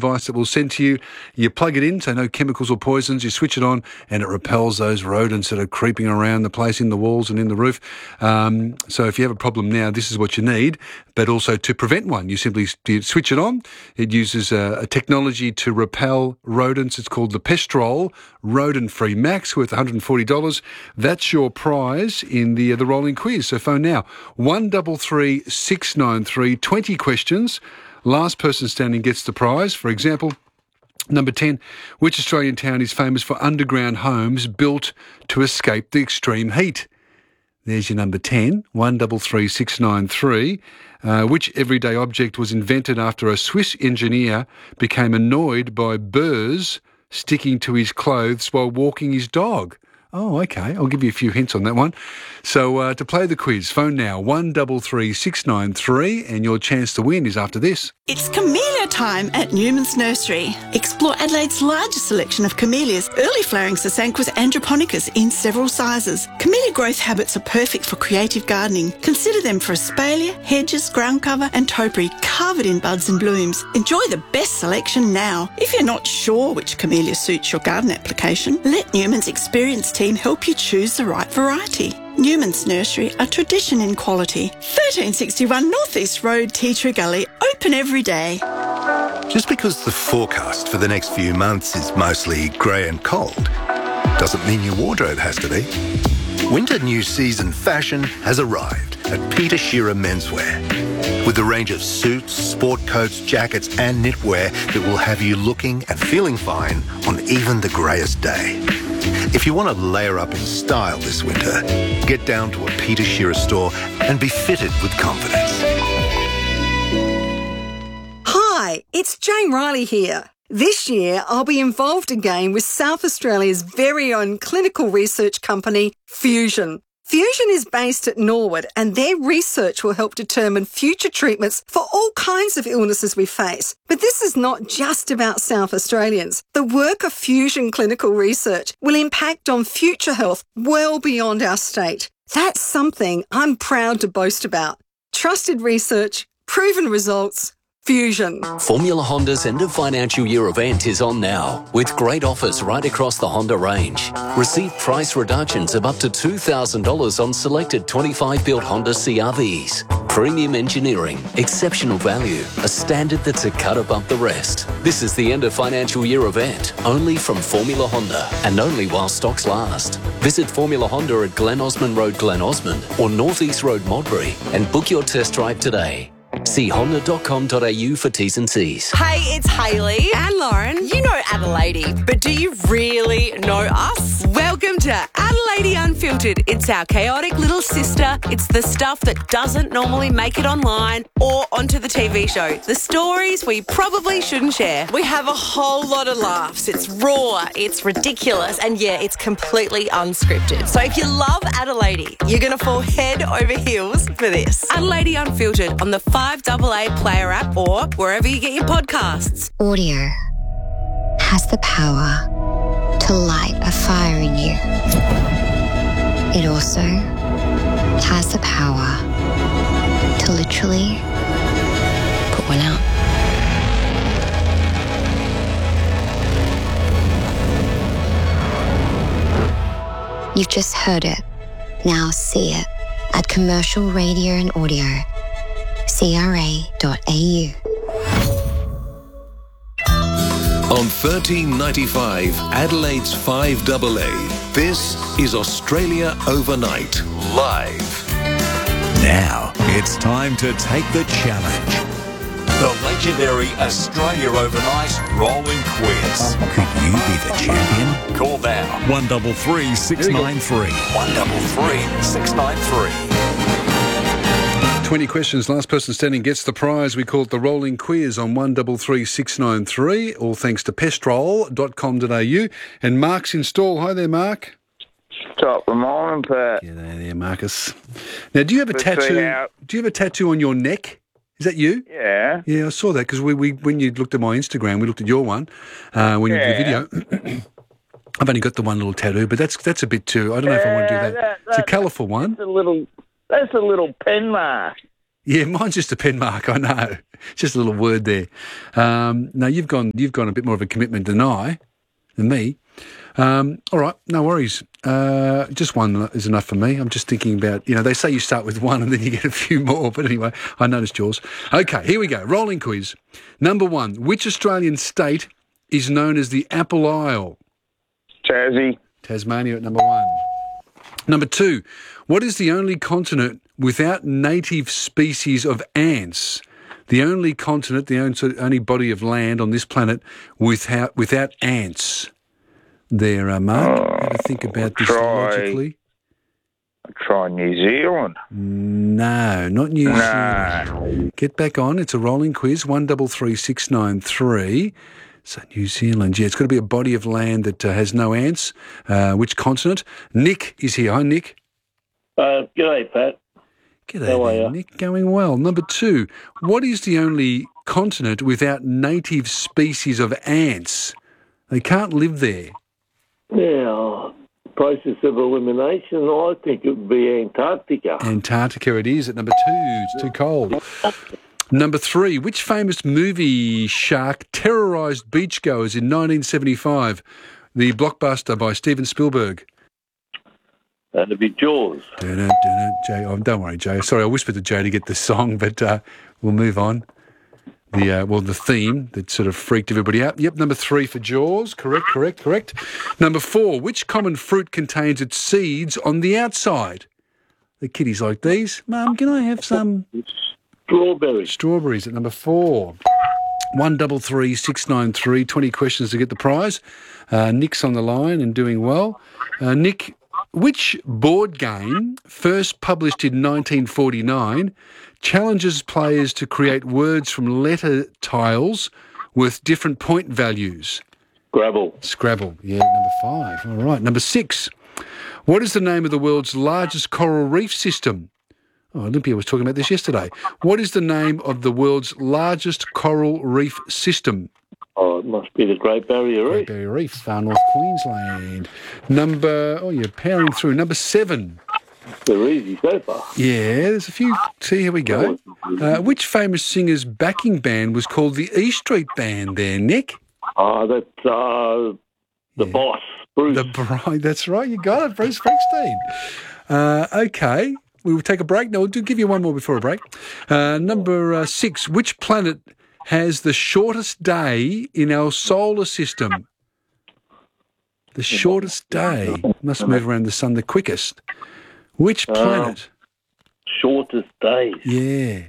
device that we'll send to you. You plug it in, so no chemicals or poisons. You switch it on, and it repels those rodents that are creeping around the place, in the walls and in the roof. So if you have a problem now, this is what you need. But also to prevent one, you simply switch it on. It uses a technology to repel rodents. It's called the Pestrol Rodent-Free Max, worth $140. That's your prize in the rolling quiz. So phone now, 133 693, 20 questions. Last person standing gets the prize. For example, number 10, which Australian town is famous for underground homes built to escape the extreme heat? There's your number 10, 133 693. Which everyday object was invented after a Swiss engineer became annoyed by burrs sticking to his clothes while walking his dog? Oh, okay. I'll give you a few hints on that one. So to play the quiz, phone now, 133 693, and your chance to win is after this. It's camellia time at Newman's Nursery. Explore Adelaide's largest selection of camellias, early flowering Sasanquas and Japonicas in several sizes. Camellia growth habits are perfect for creative gardening. Consider them for espalier, hedges, ground cover and topiary covered in buds and blooms. Enjoy the best selection now. If you're not sure which camellia suits your garden application, let Newman's experienced team help you choose the right variety. Newman's Nursery, a tradition in quality. 1361 North East Road, Tea Tree Gully, open every day. Just because the forecast for the next few months is mostly grey and cold, doesn't mean your wardrobe has to be. Winter new season fashion has arrived at Peter Shearer Menswear. With a range of suits, sport coats, jackets and knitwear that will have you looking and feeling fine on even the greyest day. If you want to layer up in style this winter, get down to a Peter Shearer store and be fitted with confidence. Hi, it's Jane Riley here. This year, I'll be involved again with South Australia's very own clinical research company, Fusion. Fusion is based at Norwood, and their research will help determine future treatments for all kinds of illnesses we face. But this is not just about South Australians. The work of Fusion Clinical Research will impact on future health well beyond our state. That's something I'm proud to boast about. Trusted research, proven results, Fusion. Formula Honda's end of financial year event is on now, with great offers right across the Honda range. Receive price reductions of up to $2,000 on selected 25-built Honda CR-Vs. Premium engineering, exceptional value, a standard that's a cut above the rest. This is the end of financial year event, only from Formula Honda, and only while stocks last. Visit Formula Honda at Glen Osmond Road, Glen Osmond, or North East Road, Modbury, and book your test drive today. See honda.com.au for T's and C's. Hey, it's Hayley and Lauren. You know Adelaide, but do you really know us? Welcome to Adelaide Unfiltered. It's our chaotic little sister. It's the stuff that doesn't normally make it online or onto the TV show. The stories we probably shouldn't share. We have a whole lot of laughs. It's raw, it's ridiculous, and yeah, it's completely unscripted. So if you love Adelaide, you're going to fall head over heels for this. Adelaide Unfiltered on the 5AA Player app or wherever you get your podcasts. Audio has the power to light a fire in you. It also has the power to literally put one out. You've just heard it. Now see it at Commercial Radio and Audio. CRA.au. On 1395 Adelaide's 5AA, this is Australia Overnight, live. Now it's time to take the challenge. The legendary Australia Overnight Rolling Quiz. Could you be the champion? Call now. 133 693. 133 693. 20 questions. Last person standing gets the prize. We call it the rolling quiz on 133 693. All thanks to pestrol.com.au. And Mark's in stall. Hi there, Mark. Top of the morning, Pat. G'day there, Marcus. Now, do you have a tattoo? Do you have a tattoo on your neck? Is that you? Yeah. Yeah, I saw that because we when you looked at my Instagram, we looked at your one when you did the video. I've only got the one little tattoo, but that's a bit too. I don't know if I want to do that. It's a colourful one. That's a little pen mark. Yeah, mine's just a pen mark, I know. Just a little word there. No, you've gone a bit more of a commitment than me. All right, no worries. Just one is enough for me. I'm just thinking about, they say you start with one and then you get a few more. But anyway, I noticed yours. Okay, here we go. Rolling quiz. Number 1, which Australian state is known as the Apple Isle? Tasmania at number 1. Number 2, what is the only continent without native species of ants? The only continent, the only body of land on this planet without ants. There, Mark. Have a think about this logically. Try New Zealand. No, not New Zealand. Get back on. It's a rolling quiz. 133693. So New Zealand. Yeah, it's got to be a body of land that has no ants. Which continent? Nick is here. Hi, Nick. G'day, Pat. G'day, how are you? Nick. Going well. Number 2, what is the only continent without native species of ants? They can't live there. Yeah, process of elimination, I think it would be Antarctica. Antarctica it is at number 2. It's too cold. Number 3, which famous movie shark terrorised beachgoers in 1975? The blockbuster by Steven Spielberg. That'd be Jaws. Jay, don't worry, Jay. Sorry, I whispered to Jay to get the song, but we'll move on. The theme that sort of freaked everybody out. Yep, number 3 for Jaws. Correct. Number 4, which common fruit contains its seeds on the outside? The kiddies like these. Mum, can I have some? Strawberries. Strawberries at number 4. 133693. 20 questions to get the prize. Nick's on the line and doing well. Nick, which board game, first published in 1949, challenges players to create words from letter tiles with different point values? Scrabble, yeah, number 5. All right, number 6. What is the name of the world's largest coral reef system? Oh, Olympia was talking about this yesterday. What is the name of the world's largest coral reef system? Oh, it must be the Great Barrier Reef. Great Barrier Reef, far north Queensland. You're powering through. Number 7. They're easy so far. Yeah, there's a few. See, here we go. Which famous singer's backing band was called the E Street Band there, Nick? That's the boss, Bruce. That's right, you got it, Bruce Springsteen. Okay, we will take a break. No, we'll give you one more before a break. Number 6, which planet has the shortest day in our solar system? The shortest day. Must move around the sun the quickest. Which planet? Shortest day. Yeah.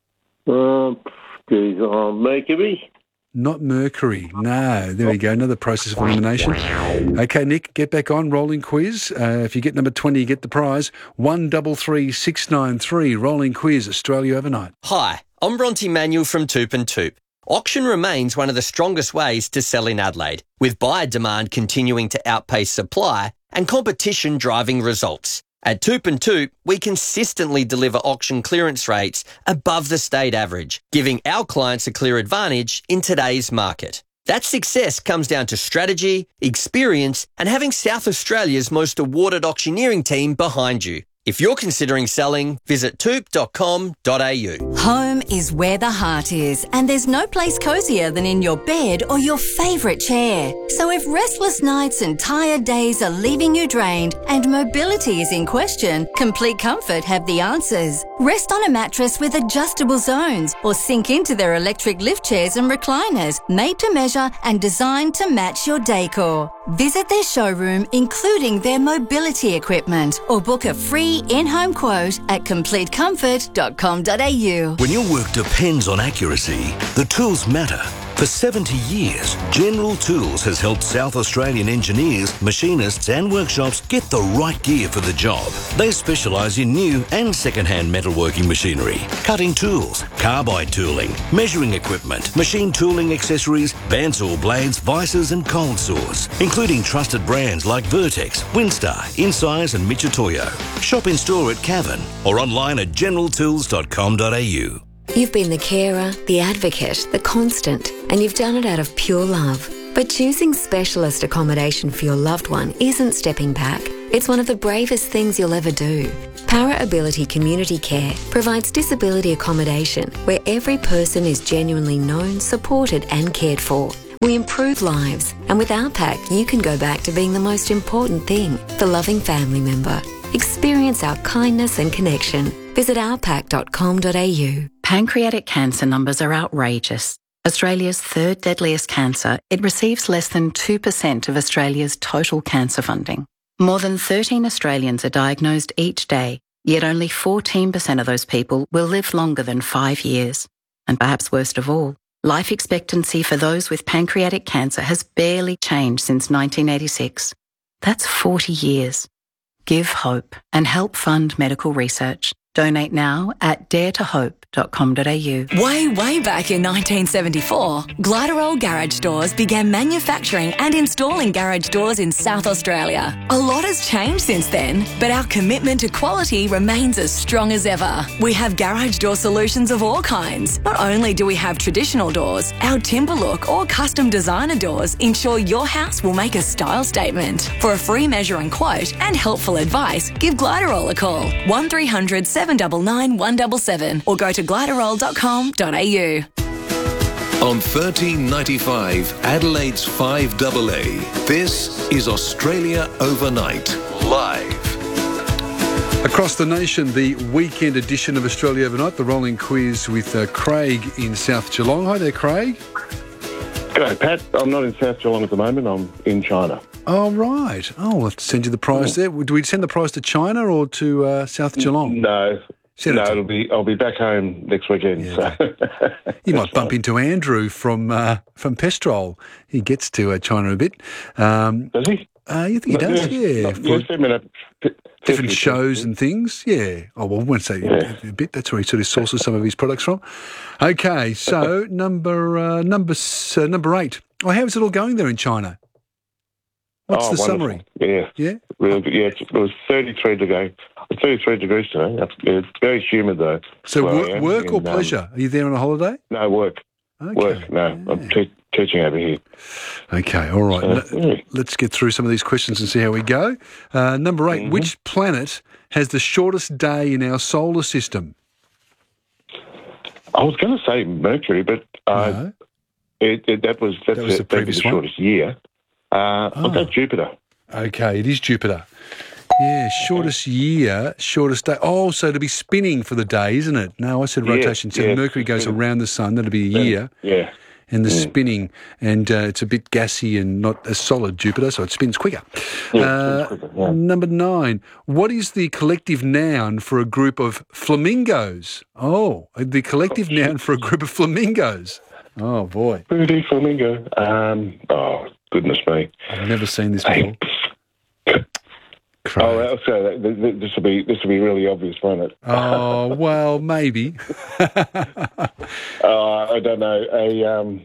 Mercury? Not Mercury. No. There we go. Another process of elimination. Okay, Nick, get back on. Rolling quiz. If you get number 20, you get the prize. 133693. Rolling quiz. Australia overnight. Hi, I'm Bronte Manuel from Toop and Toop. Auction remains one of the strongest ways to sell in Adelaide, with buyer demand continuing to outpace supply and competition driving results. At Toop and Toop, we consistently deliver auction clearance rates above the state average, giving our clients a clear advantage in today's market. That success comes down to strategy, experience, and having South Australia's most awarded auctioneering team behind you. If you're considering selling, visit toop.com.au. Home is where the heart is, and there's no place cosier than in your bed or your favourite chair. So if restless nights and tired days are leaving you drained and mobility is in question, Complete Comfort have the answers. Rest on a mattress with adjustable zones or sink into their electric lift chairs and recliners, made to measure and designed to match your decor. Visit their showroom, including their mobility equipment, or book a free in-home quote at completecomfort.com.au. When your work depends on accuracy, the tools matter. For 70 years, General Tools has helped South Australian engineers, machinists and workshops get the right gear for the job. They specialise in new and second-hand metalworking machinery, cutting tools, carbide tooling, measuring equipment, machine tooling accessories, bandsaw blades, vices and cold saws, including trusted brands like Vertex, Winstar, Incise and Michitoyo. Shop in store at Cavan or online at generaltools.com.au. You've been the carer, the advocate, the constant, and you've done it out of pure love. But choosing specialist accommodation for your loved one isn't stepping back. It's one of the bravest things you'll ever do. Para Ability Community Care provides disability accommodation where every person is genuinely known, supported and cared for. We improve lives, and with our pack, you can go back to being the most important thing, the loving family member. Experience our kindness and connection. Visit ourpack.com.au. Pancreatic cancer numbers are outrageous. Australia's third deadliest cancer, it receives less than 2% of Australia's total cancer funding. More than 13 Australians are diagnosed each day, yet only 14% of those people will live longer than 5 years. And perhaps worst of all, life expectancy for those with pancreatic cancer has barely changed since 1986. That's 40 years. Give hope and help fund medical research. Donate now at daretohope.com.au. Way back in 1974, Gliderol Garage Doors began manufacturing and installing garage doors in South Australia. A lot has changed since then, but our commitment to quality remains as strong as ever. We have garage door solutions of all kinds. Not only do we have traditional doors, our timber look or custom designer doors ensure your house will make a style statement. For a free measure and quote and helpful advice, give Gliderol a call. 1300 799 177 or go to gliderol.com.au. On 1395 Adelaide's 5AA, this is Australia Overnight, live. Across the nation, the weekend edition of Australia Overnight, the rolling quiz with Craig in South Geelong. Hi there, Craig. G'day, Pat. I'm not in South Geelong at the moment. I'm in China. Oh, right. Oh, we'll have to send you the prize there. Do we send the prize to China or to South Geelong? No. I'll be back home next weekend. Yeah. So. You might bump into Andrew from Pestrol. He gets to China a bit. Does he? You think he does? Yeah. Different shows and things. Yeah. Oh, well, I won't say a bit. That's where he sort of sources some of his products from. Okay, so number 8. Oh, how's it all going there in China? What's the summary? Yeah. Yeah? Really good. Yeah, it was 33 degrees today. It's very humid, though. So work or pleasure? Are you there on a holiday? No, work. Okay. Work, no. Yeah. I'm teaching over here. Okay, all right. Let's get through some of these questions and see how we go. Number 8, which planet has the shortest day in our solar system? I was going to say Mercury, but No. that was the previous one. shortest year. I'll go Jupiter. Okay, it is Jupiter. Yeah, shortest year, shortest day. Oh, so it'll be spinning for the day, isn't it? No, I said rotation. So Mercury goes around the sun. That'll be a year. Yeah. And the spinning, and it's a bit gassy and not as solid, Jupiter, so it spins quicker. Number 9, what is the collective noun for a group of flamingos? Oh, the collective noun for a group of flamingos. Oh, boy. Pretty flamingo. Oh, goodness me. I've never seen this before. Oh, so this will be really obvious, won't it? Oh, well, maybe. I don't know.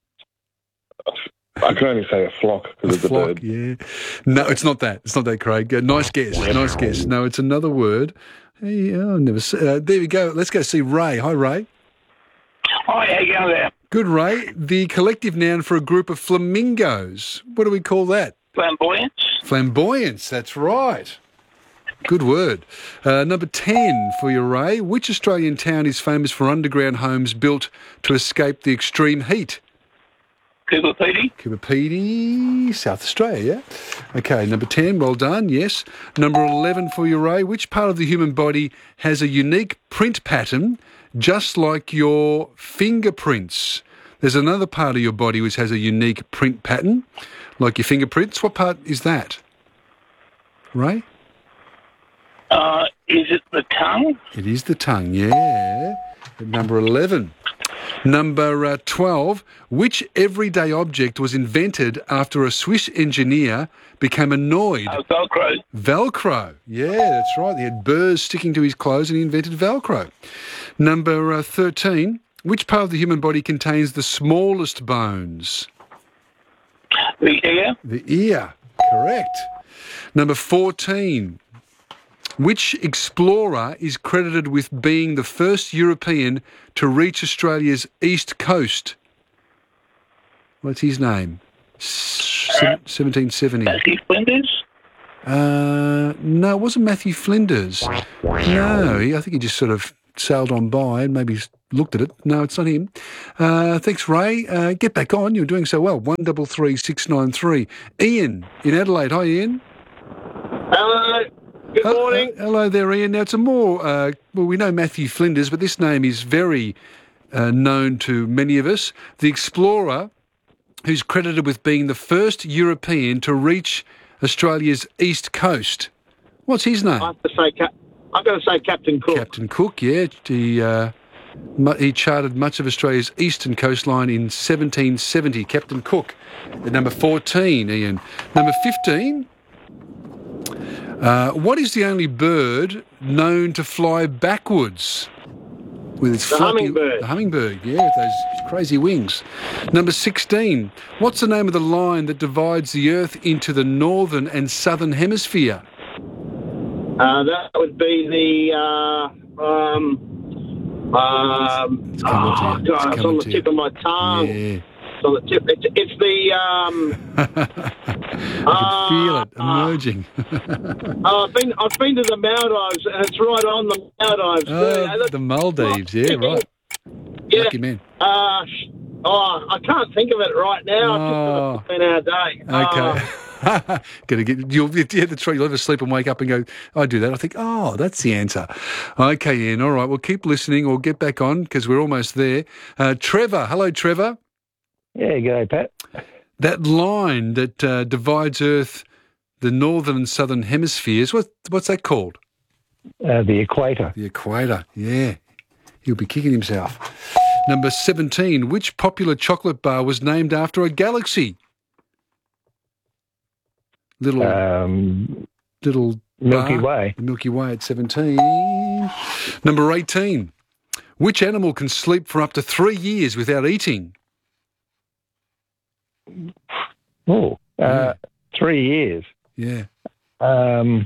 I can only say a flock because of the bird. Yeah. No, it's not that. It's not that, Craig. Nice guess. Nice guess. No, it's another word. Hey, I've never. There we go. Let's go see Ray. Hi, Ray. Hi, how you going there? Good, Ray. The collective noun for a group of flamingos. What do we call that? Flamboyance. Flamboyance, that's right. Good word. Number 10 for you, Ray. Which Australian town is famous for underground homes built to escape the extreme heat? Cooper Pedy, South Australia, yeah? Okay, number 10, well done, yes. Number 11 for you, Ray. Which part of the human body has a unique print pattern just like your fingerprints? There's another part of your body which has a unique print pattern, like your fingerprints. What part is that, Ray? Is it the tongue? It is the tongue, yeah. Number 11. Number 12. Which everyday object was invented after a Swiss engineer became annoyed? Velcro. Velcro. Yeah, that's right. He had burrs sticking to his clothes and he invented Velcro. Number 13. Which part of the human body contains the smallest bones? The ear. The ear. Correct. Number 14. Which explorer is credited with being the first European to reach Australia's east coast? What's his name? 1770. Matthew Flinders. No, it wasn't Matthew Flinders. No, I think he just sort of sailed on by and maybe looked at it. No, it's not him. Thanks, Ray. Get back on. You're doing so well. 133 693. Ian in Adelaide. Hi, Ian. Hello. Good morning. Hello there, Ian. Now, it's a more, well, we know Matthew Flinders, but this name is very known to many of us. The explorer who's credited with being the first European to reach Australia's east coast. What's his name? I've got to say Captain Cook. Captain Cook, yeah. He charted much of Australia's eastern coastline in 1770. Captain Cook. At number 14, Ian. Number 15. What is the only bird known to fly backwards? With its hummingbird. The hummingbird, yeah, with those crazy wings. Number 16. What's the name of the line that divides the Earth into the northern and southern hemisphere? That would be the. It's on the tip of my tongue. Yeah. It's on the tip. It's the. I can feel it emerging. I've been to the Maldives, and it's right on the Maldives. Oh, the Maldives, yeah, right. Yeah. Lucky man. I can't think of it right now. It's just been our day. Okay. You'll have a sleep and wake up and go, I do that. I think, that's the answer. Okay, Ian, all right. Well, keep listening or get back on because we're almost there. Trevor. Hello, Trevor. Yeah, g'day, Pat. That line that divides Earth, the northern and southern hemispheres, what's that called? The equator. The equator, yeah. He'll be kicking himself. Number 17. Which popular chocolate bar was named after a galaxy? Little Milky Way. Milky Way at 17. Number 18. Which animal can sleep for up to 3 years without eating? 3 years. Yeah. Well,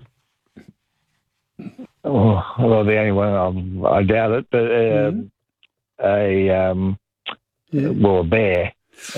the only one I doubt it, but a bear.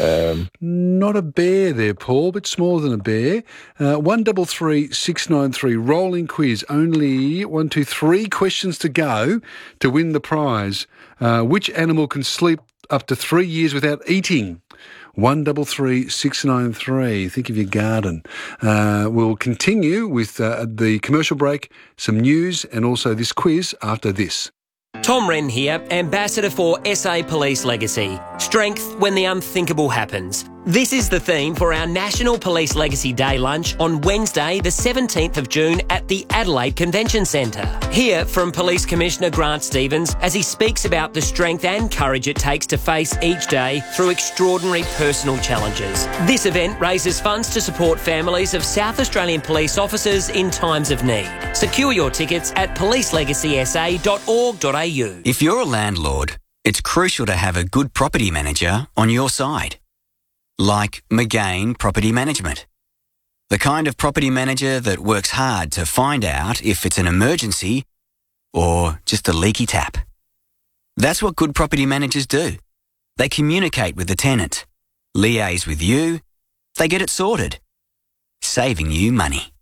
Not a bear there, Paul, but smaller than a bear. 133 693 rolling quiz. Only 3 questions to go to win the prize. Which animal can sleep up to 3 years without eating? 133 693. Think of your garden. We'll continue with the commercial break, some news, and also this quiz after this. Tom Wren here, Ambassador for SA Police Legacy. Strength when the unthinkable happens. This is the theme for our National Police Legacy Day lunch on Wednesday, the 17th of June at the Adelaide Convention Centre. Hear from Police Commissioner Grant Stevens as he speaks about the strength and courage it takes to face each day through extraordinary personal challenges. This event raises funds to support families of South Australian police officers in times of need. Secure your tickets at policelegacysa.org.au. If you're a landlord, it's crucial to have a good property manager on your side. Like McGain Property Management. The kind of property manager that works hard to find out if it's an emergency or just a leaky tap. That's what good property managers do. They communicate with the tenant, liaise with you, they get it sorted, saving you money.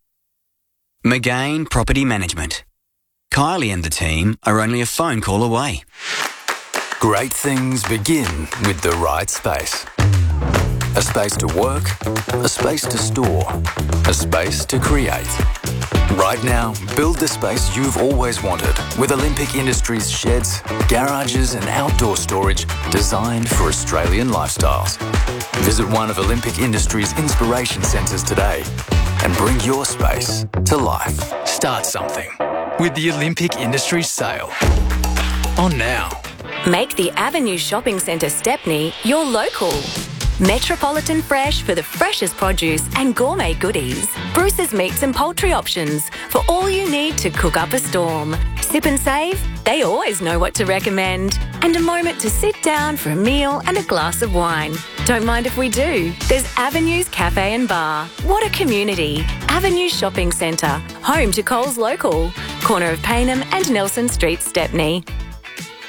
McGain Property Management. Kylie and the team are only a phone call away. Great things begin with the right space. A space to work, a space to store, a space to create. Right now, build the space you've always wanted with Olympic Industries sheds, garages and outdoor storage designed for Australian lifestyles. Visit one of Olympic Industries' inspiration centres today and bring your space to life. Start something with the Olympic Industries sale. On now. Make the Avenue Shopping Centre Stepney your local. Metropolitan Fresh for the freshest produce and gourmet goodies. Bruce's Meats and Poultry options for all you need to cook up a storm. Sip and save, they always know what to recommend. And a moment to sit down for a meal and a glass of wine. Don't mind if we do. There's Avenues Cafe and Bar. What a community. Avenue Shopping Centre, home to Coles Local. Corner of Payneham and Nelson Street, Stepney.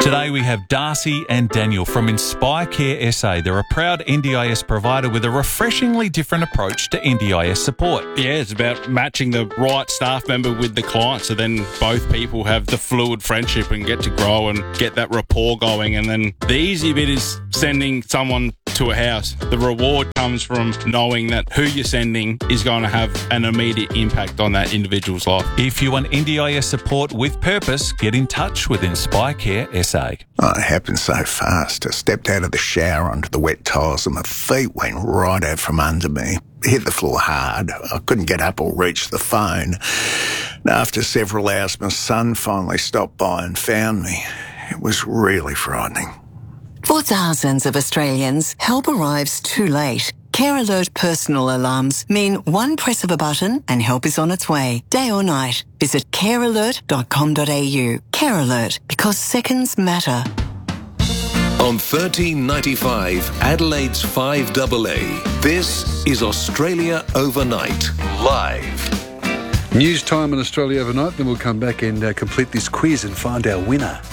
Today we have Darcy and Daniel from Inspire Care SA. They're a proud NDIS provider with a refreshingly different approach to NDIS support. Yeah, it's about matching the right staff member with the client, so then both people have the fluid friendship and get to grow and get that rapport going. And then the easy bit is sending someone to a house. The reward comes from knowing that who you're sending is going to have an immediate impact on that individual's life. If you want NDIS support with purpose, get in touch with Inspire Care SA. Oh, it happened so fast. I stepped out of the shower onto the wet tiles and my feet went right out from under me. Hit the floor hard. I couldn't get up or reach the phone. And after several hours, my son finally stopped by and found me. It was really frightening. For thousands of Australians, help arrives too late. Care Alert personal alarms mean one press of a button and help is on its way, day or night. Visit carealert.com.au. Care Alert, because seconds matter. On 1395 Adelaide's 5AA, this is Australia Overnight, live. News time in Australia Overnight, then we'll come back and complete this quiz and find our winner.